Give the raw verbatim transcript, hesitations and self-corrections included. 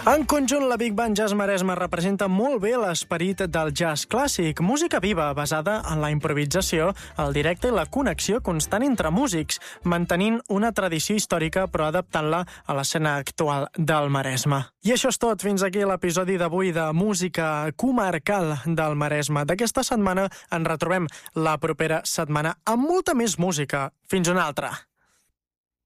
En conjunt, la Big Band Jazz Maresme representa molt bé l'esperit del jazz clàssic, música viva basada en la improvisació, el directe i la connexió constant entre músics, mantenint una tradició històrica però adaptant-la a l'escena actual del Maresme. I això és tot. Fins aquí l'episodi d'avui de Música Comarcal del Maresme. D'aquesta setmana ens retrobem la propera setmana amb molta més música. Fins una altra.